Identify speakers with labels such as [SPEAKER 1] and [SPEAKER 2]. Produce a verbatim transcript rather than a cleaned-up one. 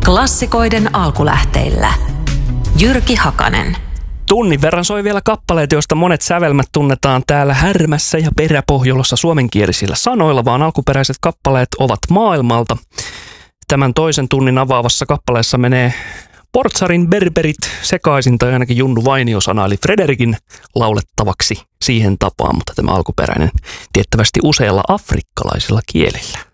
[SPEAKER 1] Klassikoiden alkulähteillä. Jyrki Hakanen.
[SPEAKER 2] Tunnin verran soi vielä kappaleita, joista monet sävelmät tunnetaan täällä Härmässä ja Peräpohjolossa suomenkielisillä sanoilla, vaan alkuperäiset kappaleet ovat maailmalta. Tämän toisen tunnin avaavassa kappaleessa menee Portsarin berberit sekaisin, tai ainakin Junnu Vainio-sana, eli Frederikin laulettavaksi siihen tapaan, mutta tämä alkuperäinen tiettävästi useilla afrikkalaisilla kielillä.